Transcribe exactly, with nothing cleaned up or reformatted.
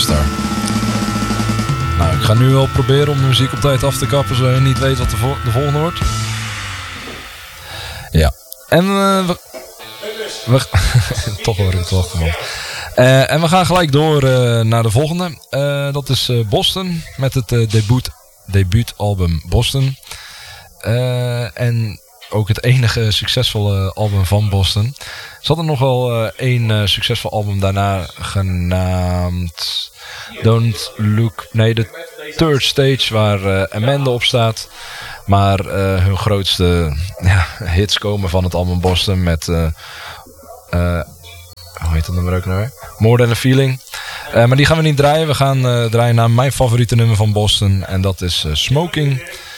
Star. Nou, ik ga nu wel proberen om de muziek op tijd af te kappen, zodat je niet weet wat de, vo- de volgende wordt. Ja. En uh, we... we toch hoor ik het wel gewoon. Uh, en we gaan gelijk door uh, naar de volgende. Uh, dat is uh, Boston met het uh, debuut, debuutalbum Boston. Uh, en ook het enige succesvolle album van Boston. Ze hadden nog wel uh, één uh, succesvol album daarna genaamd Don't Look... Nee, de Third Stage waar uh, Amanda op staat. Maar uh, hun grootste ja, hits komen van het album Boston met... Uh, uh, hoe heet dat nummer ook nou weer? More Than A Feeling. Uh, maar die gaan we niet draaien. We gaan uh, draaien naar mijn favoriete nummer van Boston. En dat is uh, Smoking.